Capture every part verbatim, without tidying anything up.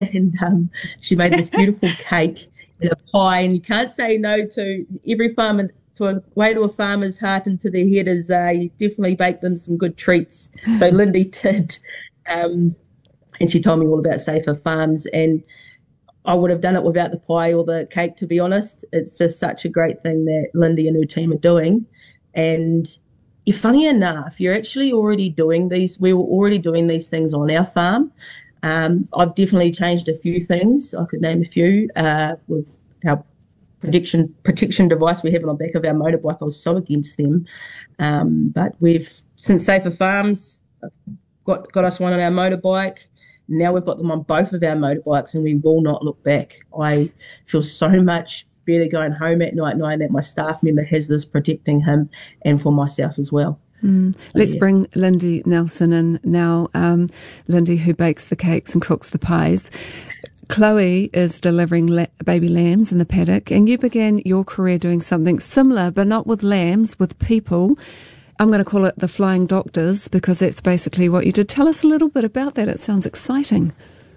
and um, she made this beautiful cake and a pie. And you can't say no to every farmer. To a way to a farmer's heart and to their head is uh, you definitely bake them some good treats. So Lindy did, um, and she told me all about Safer Farms. And I would have done it without the pie or the cake, to be honest. It's just such a great thing that Lindy and her team are doing. And funny enough, you're actually already doing these. We were already doing these things on our farm. Um, I've definitely changed a few things. I could name a few uh, with our protection protection device we have on the back of our motorbike. I was so against them, um, but we've since Safer Farms got got us one on our motorbike. Now we've got them on both of our motorbikes, and we will not look back. I feel so much better going home at night knowing that my staff member has this protecting him and for myself as well. Mm. Let's yeah. bring Lindy Nelson in now. Um, Lindy, who bakes the cakes and cooks the pies. Chloe is delivering la- baby lambs in the paddock, and you began your career doing something similar, but not with lambs, with people. I'm going to call it the Flying Doctors because that's basically what you did. Tell us a little bit about that. It sounds exciting.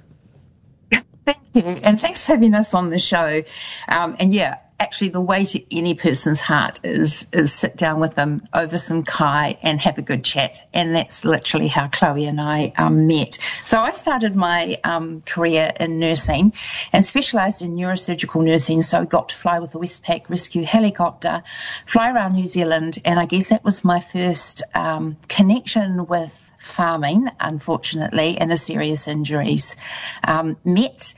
Thank you, and thanks for having us on the show. Um, and yeah, actually the way to any person's heart is is sit down with them over some kai and have a good chat. And that's literally how Chloe and I um, met. So I started my um, career in nursing and specialised in neurosurgical nursing. So I got to fly with the Westpac Rescue helicopter, fly around New Zealand. And I guess that was my first um, connection with farming, unfortunately, and the serious injuries. Um, met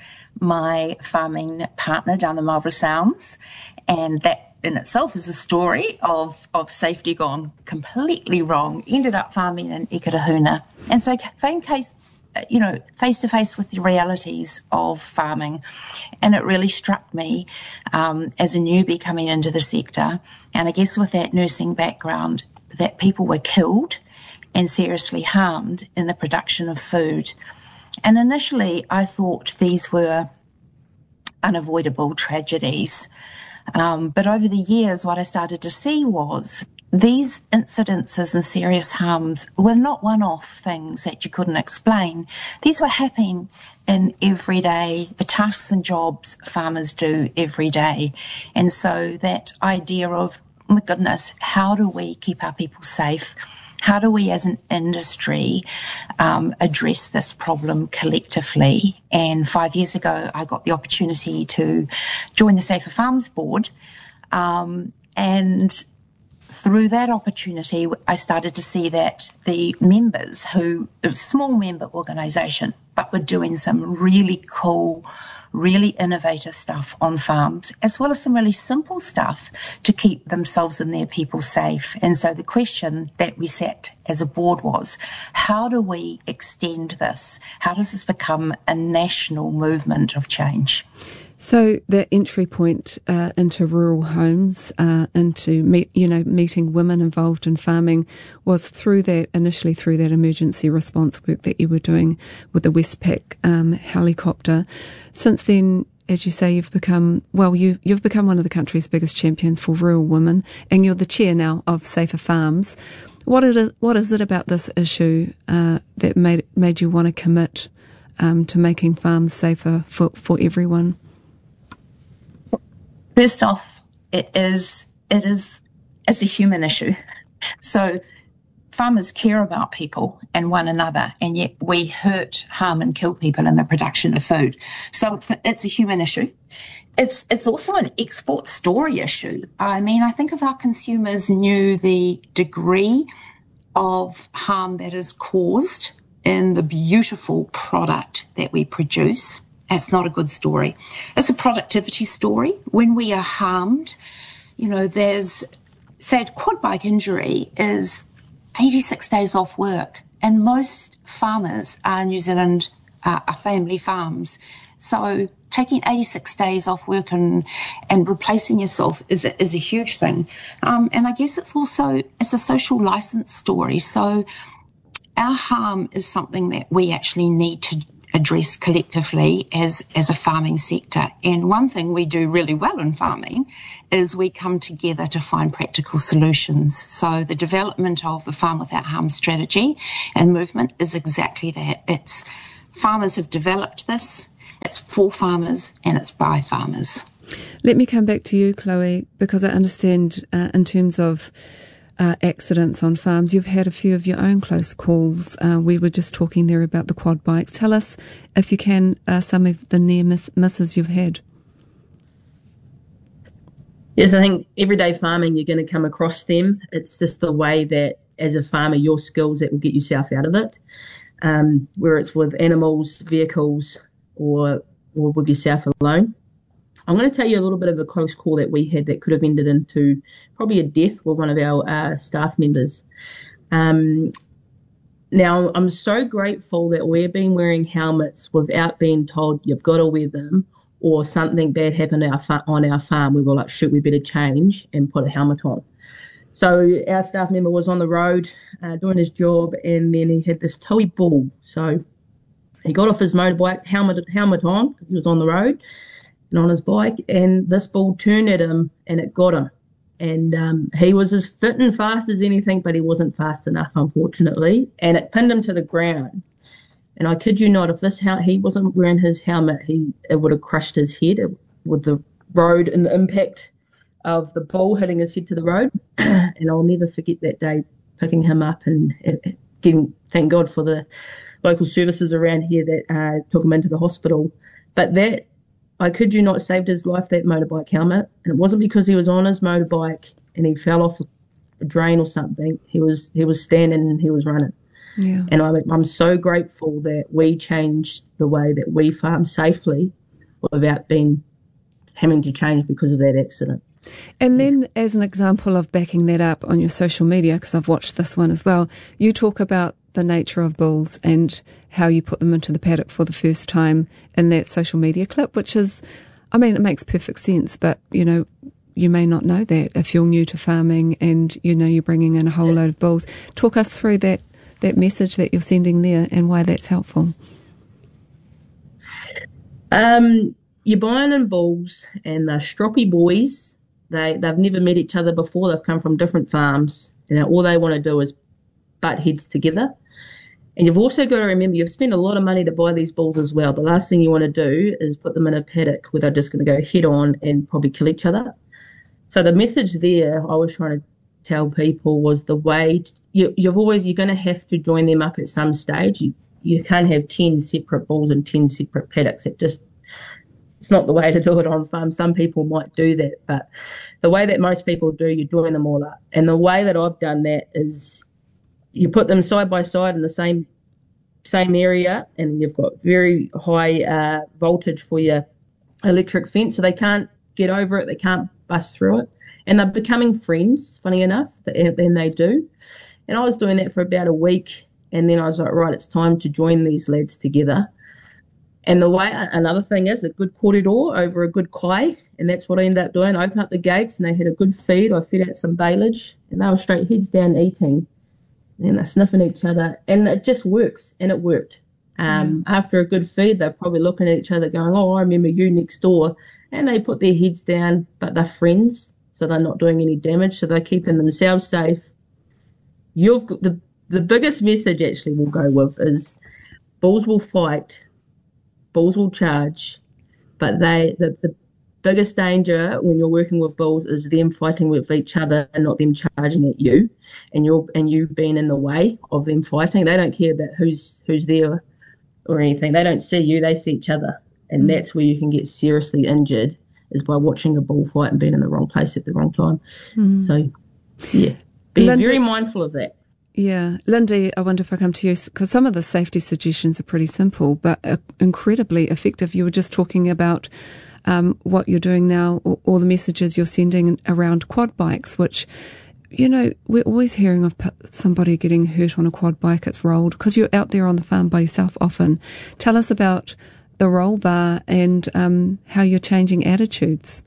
my farming partner down the Marlborough Sounds, and that in itself is a story of, of safety gone completely wrong. Ended up farming in Eketahuna, and so came case, you know, face to face with the realities of farming, and it really struck me um, as a newbie coming into the sector, and I guess with that nursing background, that people were killed and seriously harmed in the production of food. And initially, I thought these were unavoidable tragedies. Um, but over the years, what I started to see was these incidences and serious harms were not one-off things that you couldn't explain. These were happening in everyday, the tasks and jobs farmers do every day. And so that idea of, oh my goodness, how do we keep our people safe? How do we as an industry um, address this problem collectively? And five years ago, I got the opportunity to join the Safer Farms board. Um, and through that opportunity, I started to see that the members who, a small member organisation, but were doing some really cool, really innovative stuff on farms, as well as some really simple stuff to keep themselves and their people safe. And so the question that we set as a board was, how do we extend this? How does this become a national movement of change? So the entry point uh, into rural homes, uh, into meet, you know, meeting women involved in farming was through that, initially through that emergency response work that you were doing with the Westpac um, helicopter. Since then, as you say, you've become, well, you, you've become one of the country's biggest champions for rural women, and you're the chair now of Safer Farms. What it is, what is it about this issue uh, that made made you want to commit um, to making farms safer for, for everyone? First off, it is it is it's a human issue. So farmers care about people and one another, and yet we hurt, harm, and kill people in the production of food. So it's a, it's a human issue. It's it's also an export story issue. I mean, I think if our consumers knew the degree of harm that is caused in the beautiful product that we produce, that's not a good story. It's a productivity story. When we are harmed, you know, there's, say, a quad bike injury is eighty-six days off work. And most farmers are New Zealand uh, are family farms. So taking eighty-six days off work and, and replacing yourself is a, is a huge thing. Um, and I guess it's also, it's a social license story. So our harm is something that we actually need to address collectively as, as a farming sector. And one thing we do really well in farming is we come together to find practical solutions. So the development of the Farm Without Harm strategy and movement is exactly that. It's farmers have developed this. It's for farmers and it's by farmers. Let me come back to you, Chloe, because I understand uh, in terms of uh, accidents on farms, you've had a few of your own close calls. Uh, we were just talking there about the quad bikes. Tell us, if you can, uh, some of the near miss- misses you've had. Yes, I think everyday farming, you're going to come across them. It's just the way that, as a farmer, your skills that will get yourself out of it, um, where it's with animals, vehicles, or or with yourself alone. I'm going to tell you a little bit of a close call that we had that could have ended into probably a death with one of our uh, staff members. Um, now, I'm so grateful that we've been wearing helmets without being told you've got to wear them, or something bad happened our fa- on our farm. We were like, shoot, we better change and put a helmet on. So our staff member was on the road uh, doing his job, and then he had this towy bull. So he got off his motorbike, helmet helmet on, because he was on the road and on his bike, and this bull turned at him and it got him. And um, he was as fit and fast as anything, but he wasn't fast enough, unfortunately, and it pinned him to the ground. And I kid you not, if this hel- he wasn't wearing his helmet, he it would have crushed his head with the road and the impact of the bull hitting his head to the road. And I'll never forget that day, picking him up and getting, thank God for the local services around here that uh, took him into the hospital. But that, I kid you not, saved his life, that motorbike helmet. And it wasn't because he was on his motorbike and he fell off a drain or something. He was he was standing and he was running. Yeah. And I'm, I'm so grateful that we changed the way that we farm safely without being having to change because of that accident. And then, yeah. as an example of backing that up on your social media, because I've watched this one as well, you talk about the nature of bulls and how you put them into the paddock for the first time in that social media clip, which is, I mean, it makes perfect sense, but, you know, you may not know that if you're new to farming and, you know, you're bringing in a whole load of bulls. Talk us through that that message that you're sending there and why that's helpful. Um, you're buying in bulls, and the stroppy boys, they, they've never met each other before. They've come from different farms, and all they want to do is butt heads together. And you've also got to remember, you've spent a lot of money to buy these bulls as well. The last thing you want to do is put them in a paddock where they're just going to go head on and probably kill each other. So the message there I was trying to tell people was the way to, you, you've always, you're going to have to join them up at some stage. You you can't have ten separate bulls and ten separate paddocks. It just, it's not the way to do it on farm. Some people might do that, but the way that most people do, you join them all up. And the way that I've done that is you put them side by side in the same same area, and you've got very high uh, voltage for your electric fence, so they can't get over it, they can't bust through it. And they're becoming friends, funny enough, then they do. And I was doing that for about a week, and then I was like, right, it's time to join these lads together. And the way, another thing is a good corridor over a good kai, and that's what I ended up doing. I opened up the gates, and they had a good feed. I fed out some baleage, and they were straight heads down eating. And they're sniffing each other, and it just works, and it worked. Um, yeah. After a good feed, they're probably looking at each other going, oh, I remember you next door. And they put their heads down, but they're friends, so they're not doing any damage, so they're keeping themselves safe. You've got the, the biggest message actually we'll go with is bulls will fight, bulls will charge, but they the, the biggest danger when you're working with bulls is them fighting with each other and not them charging at you, and you're and you being in the way of them fighting. They don't care about who's who's there or anything. They don't see you, they see each other. And mm. that's where you can get seriously injured, is by watching a bull fight and being in the wrong place at the wrong time. Mm. So, yeah, be Lindy, very mindful of that. Yeah. Lindy, I wonder if I come to you, because some of the safety suggestions are pretty simple, but uh, incredibly effective. You were just talking about um, what you're doing now, or, or the messages you're sending around quad bikes, which, you know, we're always hearing of somebody getting hurt on a quad bike. It's rolled, because you're out there on the farm by yourself often. Tell us about the roll bar and um, how you're changing attitudes.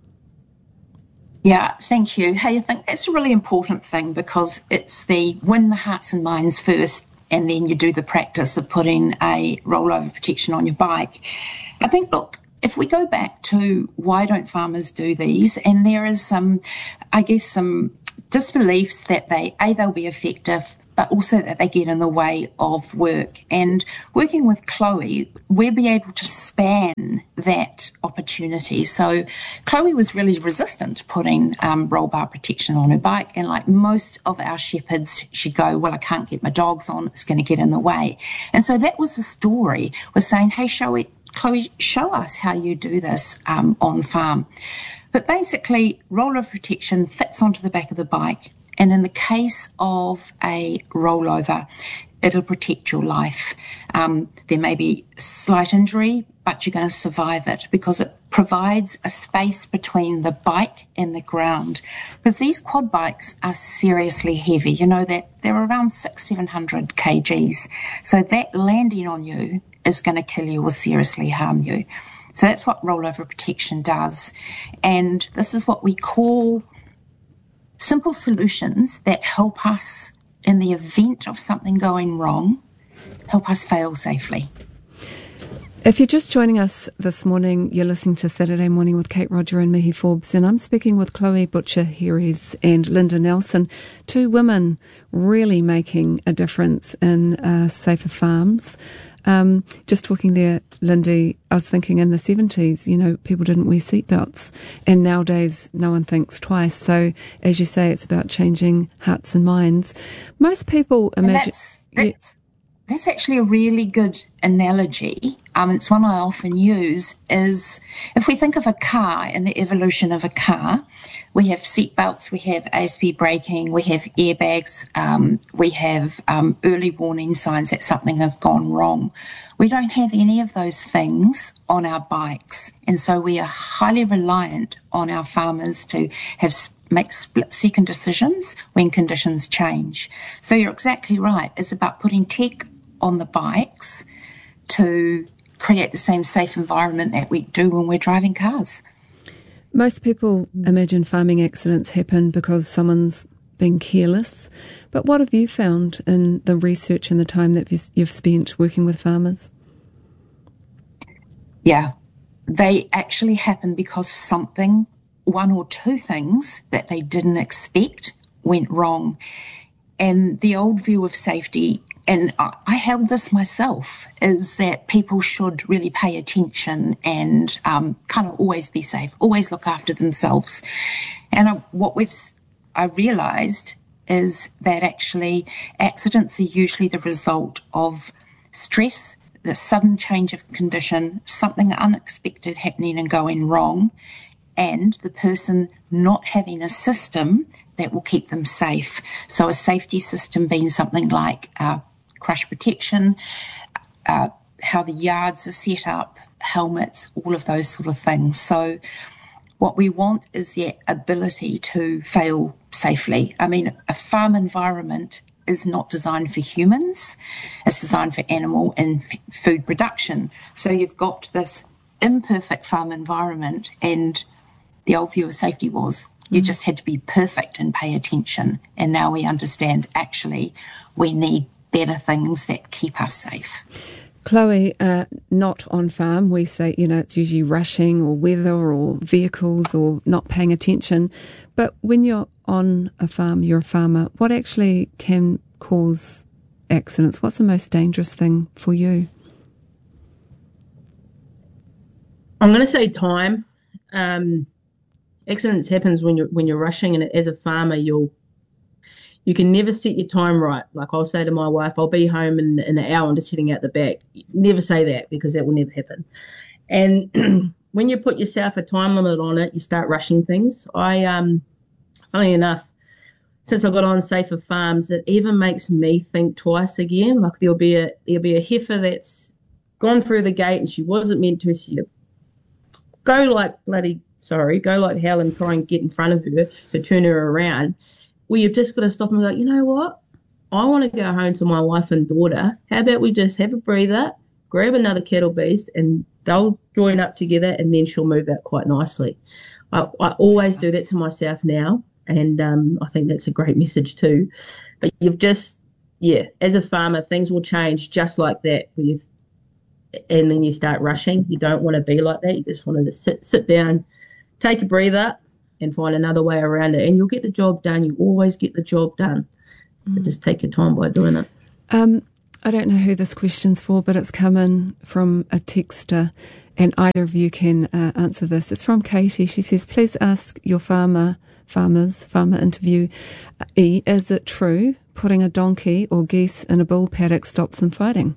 Yeah, thank you. Hey, I think that's a really important thing, because it's the win the hearts and minds first, and then you do the practice of putting a rollover protection on your bike. I think, look, if we go back to why don't farmers do these, and there is some, I guess, some disbeliefs that they, A, they'll be effective, but also that they get in the way of work. And working with Chloe, we'll be able to span that opportunity. So Chloe was really resistant to putting um, roll bar protection on her bike, and like most of our shepherds, she'd go, well, I can't get my dogs on, it's going to get in the way. And so that was the story, was saying, hey, show it, Chloe, show us how you do this um, on farm. But basically, roller protection fits onto the back of the bike, and in the case of a rollover, it'll protect your life. Um, there may be slight injury, but you're going to survive it because it provides a space between the bike and the ground. Because these quad bikes are seriously heavy. You know that they're around six, seven hundred kgs. So that landing on you is going to kill you or seriously harm you. So that's what rollover protection does. And this is what we call simple solutions that help us, in the event of something going wrong, help us fail safely. If you're just joining us this morning, you're listening to Saturday Morning with Kate Roger and Mihi Forbes, and I'm speaking with Chloe Butcher-Herries and Linda Nelson, two women really making a difference in uh, safer farms. Um, just talking there, Lindy, I was thinking in the seventies, you know, people didn't wear seatbelts, and nowadays no one thinks twice. So, as you say, it's about changing hearts and minds. Most people imagine... That's, that's, that's actually a really good analogy. Um, it's one I often use, is if we think of a car and the evolution of a car, we have seatbelts, we have A S P braking, we have airbags, um, we have um, early warning signs that something has gone wrong. We don't have any of those things on our bikes, and so we are highly reliant on our farmers to have make split-second decisions when conditions change. So you're exactly right. It's about putting tech on the bikes to create the same safe environment that we do when we're driving cars. Most people imagine farming accidents happen because someone's being careless. But what have you found in the research and the time that you've spent working with farmers? Yeah, they actually happen because something, one or two things that they didn't expect went wrong. And the old view of safety, and I held this myself, is that people should really pay attention and um, kind of always be safe, always look after themselves. And I, what we've I realised is that actually accidents are usually the result of stress, the sudden change of condition, something unexpected happening and going wrong, and the person not having a system that will keep them safe. So a safety system being something like uh, crash protection, uh, how the yards are set up, helmets, all of those sort of things. So what we want is the ability to fail safely. I mean, a farm environment is not designed for humans. It's designed for animal and f- food production. So you've got this imperfect farm environment, and the old view of safety was you just had to be perfect and pay attention. And now we understand actually we need better things that keep us safe. Chloe, uh, not on farm, we say, you know, it's usually rushing or weather or vehicles or not paying attention. But when you're on a farm, you're a farmer, what actually can cause accidents? What's the most dangerous thing for you? I'm going to say time. Um, accidents happens when you're when you're rushing, and as a farmer, you'll you can never set your time right. Like I'll say to my wife, I'll be home in, in an hour and just heading out the back. Never say that, because that will never happen. And when you put yourself a time limit on it, you start rushing things. I, um, funnily enough, since I got on Safer Farms, it even makes me think twice again. Like there'll be a there'll be a heifer that's gone through the gate and she wasn't meant to. So you go like bloody sorry, go like hell and try and get in front of her to turn her around. Well, you've just got to stop and be like, you know what? I want to go home to my wife and daughter. How about we just have a breather, grab another cattle beast, and they'll join up together, and then she'll move out quite nicely. I, I always do that to myself now, and um, I think that's a great message too. But you've just, yeah, as a farmer, things will change just like that. You, and then you start rushing. You don't want to be like that. You just want to sit, sit down, take a breather, and find another way around it, and you'll get the job done. You always get the job done. So just take your time by doing it. Um, I don't know who this question's for, but it's come in from a texter, and either of you can uh, answer this. It's from Katie. She says, please ask your farmer, farmers, farmer interviewee, is it true putting a donkey or geese in a bull paddock stops them fighting?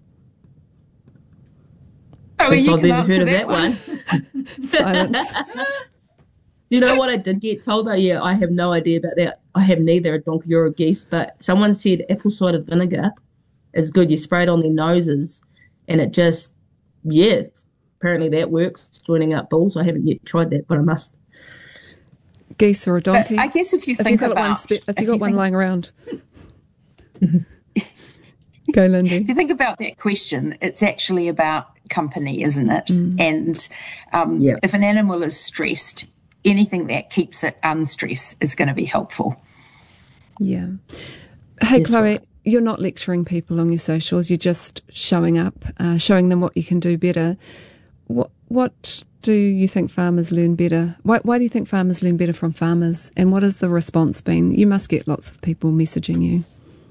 Oh, well, you I've can never answer heard of that that one. one. Silence. You know what I did get told though? Yeah, I have no idea about that. I have neither a donkey or a geese, but someone said apple cider vinegar is good. You spray it on their noses and it just, yeah, apparently that works, joining up bulls. I haven't yet tried that, but I must. Geese or a donkey? But I guess if you if think got about... One spe- if, if you got you one think, lying around. Go, Lindy. If you think about that question, it's actually about company, isn't it? Mm. And um, yeah. if an animal is stressed, anything that keeps it unstressed is going to be helpful. Yeah. Hey, That's Chloe, right. You're not lecturing people on your socials. You're just showing up, uh, showing them what you can do better. What What do you think farmers learn better? Why, why do you think farmers learn better from farmers? And what has the response been? You must get lots of people messaging you.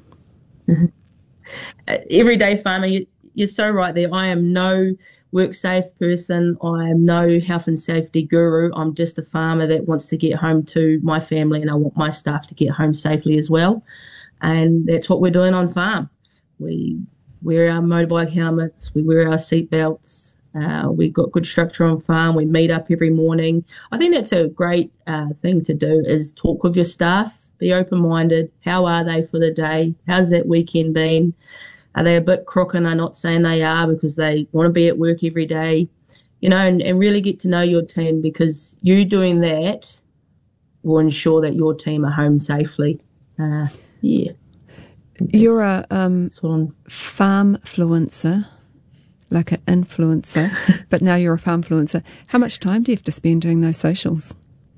Uh, everyday farmer, you, you're so right there. I am no work safe person. I am no health and safety guru. I'm just a farmer that wants to get home to my family, and I want my staff to get home safely as well. And that's what we're doing on farm. We wear our motorbike helmets, we wear our seat belts, uh, we've got good structure on farm, we meet up every morning. I think that's a great uh, thing to do, is talk with your staff, be open-minded. How are they for the day? How's that weekend been? Are they a bit crook? And I'm not saying they are, because they want to be at work every day, you know, and, and really get to know your team, because you doing that will ensure that your team are home safely. Uh, yeah. You're a um, farm fluencer, like an influencer, but now you're a farm fluencer. How much time do you have to spend doing those socials?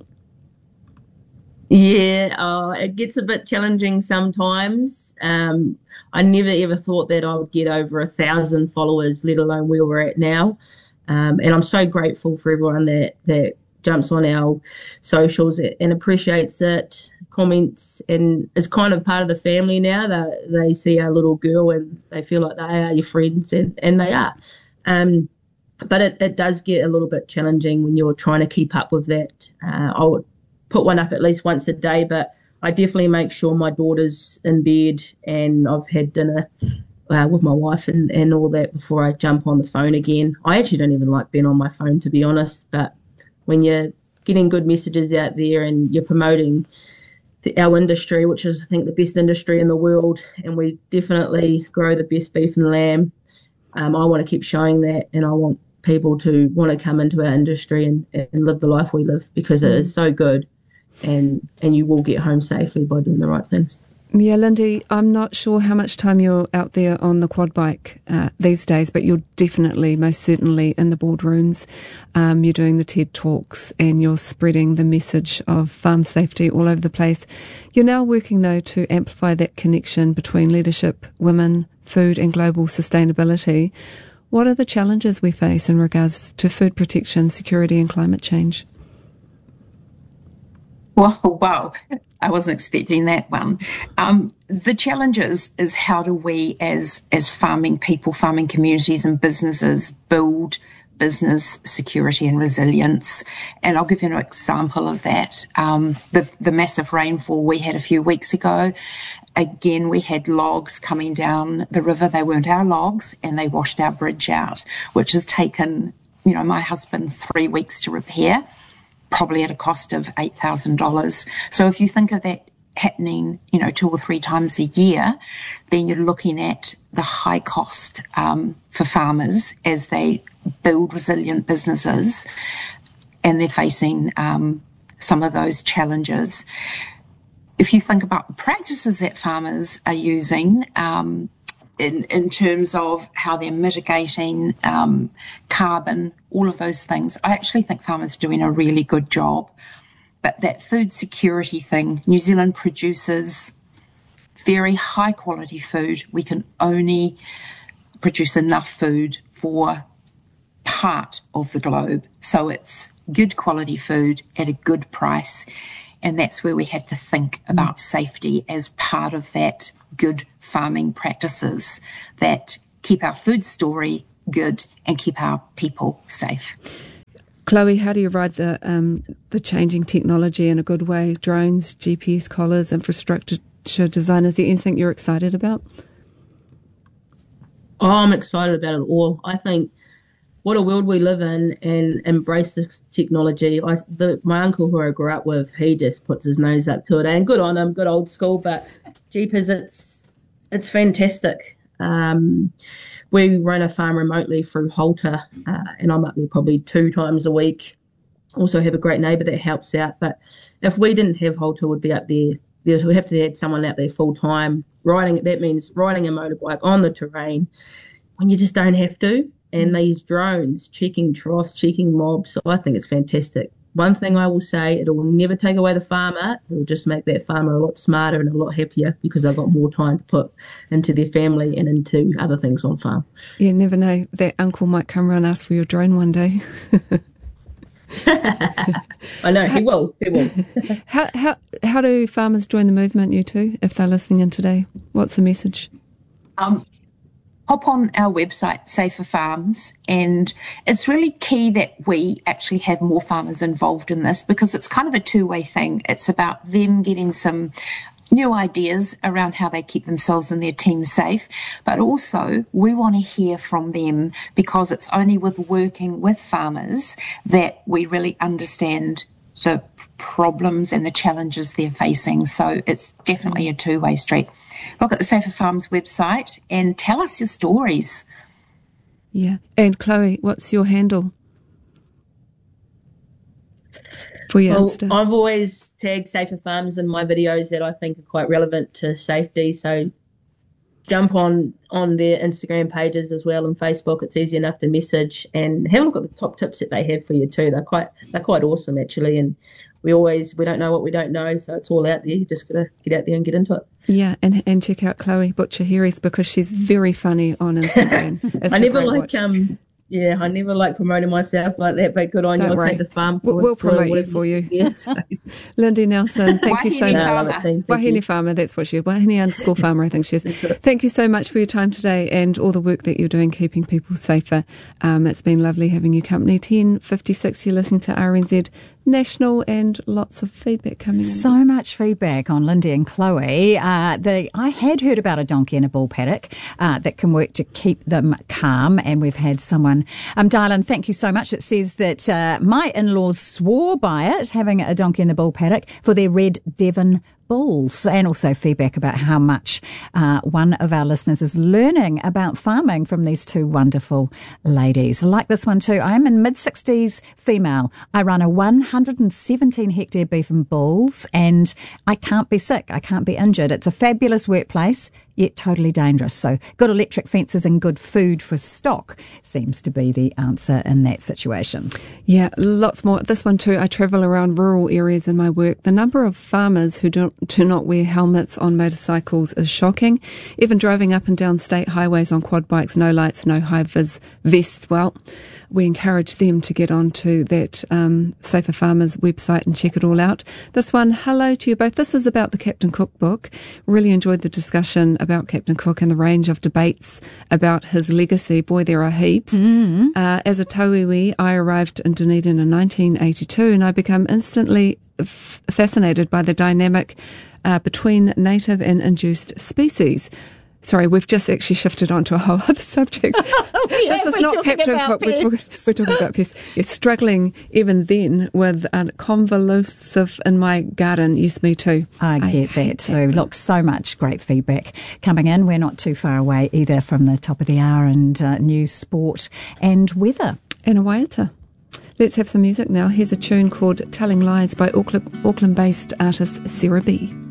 Yeah, oh, it gets a bit challenging sometimes. Um, I never ever thought that I would get over a thousand followers, let alone where we're at now. Um, and I'm so grateful for everyone that, that jumps on our socials and appreciates it, comments, and is kind of part of the family now. They, they see our little girl and they feel like they are your friends, and, and they are. Um, but it, it does get a little bit challenging when you're trying to keep up with that. Uh, I would put one up at least once a day, but I definitely make sure my daughter's in bed and I've had dinner uh, with my wife and, and all that before I jump on the phone again. I actually don't even like being on my phone, to be honest, but when you're getting good messages out there and you're promoting the, our industry, which is, I think, the best industry in the world, and we definitely grow the best beef and lamb, um, I want to keep showing that, and I want people to want to come into our industry and, and live the life we live, because mm. it is so good, and, and you will get home safely by doing the right things. Yeah, Lindy, I'm not sure how much time you're out there on the quad bike uh, these days, but you're definitely, most certainly in the boardrooms. Um, you're doing the TED Talks and you're spreading the message of farm safety all over the place. You're now working, though, to amplify that connection between leadership, women, food and global sustainability. What are the challenges we face in regards to food protection, security and climate change? Well, wow. I wasn't expecting that one. Um, the challenge is, is how do we as, as farming people, farming communities and businesses build business security and resilience? And I'll give you an example of that. Um, the, the massive rainfall we had a few weeks ago, again, we had logs coming down the river. They weren't our logs, and they washed our bridge out, which has taken, you know, my husband three weeks to repair, probably at a cost of eight thousand dollars. So if you think of that happening, you know, two or three times a year, then you're looking at the high cost um, for farmers as they build resilient businesses, and they're facing um, some of those challenges. If you think about the practices that farmers are using, um, In, in terms of how they're mitigating um, carbon, all of those things, I actually think farmers are doing a really good job. But that food security thing, New Zealand produces very high quality food. We can only produce enough food for part of the globe. So it's good quality food at a good price. and that's where we have to think about safety as part of that good farming practices that keep our food story good and keep our people safe. Chloe, how do you ride the um, the changing technology in a good way? Drones, G P S collars, infrastructure design. Is there anything you're excited about? Oh, I'm excited about it all. I think what a world we live in, and embrace this technology. I, the, my uncle who I grew up with, he just puts his nose up to it, and good on him, good old school, but jeepers, it's, it's fantastic. Um, we run a farm remotely through Halter, uh, and I'm up there probably two times a week. Also have a great neighbour that helps out, but if we didn't have Halter, we'd be up there. We have to have someone out there full time riding. That means riding a motorbike on the terrain when you just don't have to. And these drones checking troughs, checking mobs. So I think it's fantastic. One thing I will say, it will never take away the farmer. It will just make that farmer a lot smarter and a lot happier because they've got more time to put into their family and into other things on farm. You never know. That uncle might come around and ask for your drone one day. I know, he will. He will. how, how, how do farmers join the movement, you two, if they're listening in today? What's the message? Um, hop on our website, Safer Farms, and it's really key that we actually have more farmers involved in this because it's kind of a two-way thing. It's about them getting some new ideas around how they keep themselves and their team safe, but also we want to hear from them because it's only with working with farmers that we really understand the problems and the challenges they're facing. So it's definitely a two-way street. Look at the Safer Farms website and tell us your stories. Yeah. And Chloe, what's your handle for your well, Insta? I've always tagged Safer Farms in my videos that I think are quite relevant to safety. So jump on, on their Instagram pages as well and Facebook. It's easy enough to message, and have a look at the top tips that they have for you too. They're quite they're quite awesome actually, and we always we don't know what we don't know, so it's all out there. You just gotta get out there and get into it. Yeah, and and check out Chloe Butcher Harris because she's very funny on Instagram. I never like watch. um yeah I never like promoting myself like that, but good on don't you. I'll worry. take the farm. We'll, we'll promote you for you. Yeah, so. Lindy Nelson, thank you so much. Farmer. Wahine Farmer, that's what she is. Wahine underscore Farmer, I think she is. Thank you so much for your time today and all the work that you're doing keeping people safer. Um, it's been lovely having you company. ten fifty-six, you're listening to R N Z National, and lots of feedback coming in. So much feedback on Lindy and Chloe. Uh, the, I had heard about a donkey in a bull paddock uh, that can work to keep them calm, and we've had someone um, dial in. Thank you so much. It says that uh, my in-laws swore by it, having a donkey in the bull paddock for their red Devon bulls, and also feedback about how much uh, one of our listeners is learning about farming from these two wonderful ladies. Like this one too. I am in mid-sixties female. I run a one hundred seventeen hectare beef and bulls, and I can't be sick. I can't be injured. It's a fabulous workplace, yet totally dangerous. So good electric fences and good food for stock seems to be the answer in that situation. Yeah, lots more. This one too. I travel around rural areas in my work. The number of farmers who don't do not wear helmets on motorcycles is shocking. Even driving up and down state highways on quad bikes, no lights, no high-vis vests. Well, we encourage them to get onto that um, Safer Farmers website and check it all out. This one, hello to you both. This is about the Captain Cook book. Really enjoyed the discussion about Captain Cook and the range of debates about his legacy. Boy, there are heaps. Mm-hmm. Uh, as a tauiwi, I arrived in Dunedin in nineteen eighty-two, and I became instantly f- fascinated by the dynamic uh, between native and induced species. Sorry, we've just actually shifted onto a whole other subject. Oh, yeah, this is not Captain Cook. We're talking, we're talking about pests. You're struggling even then with a convolusive in my garden. Yes, me too. I get I that too. That. Look, so much great feedback coming in. We're not too far away either from the top of the hour and uh, news, sport and weather. And a waiata. Let's have some music now. Here's a tune called Telling Lies by Auckland, Auckland-based artist Sarah B.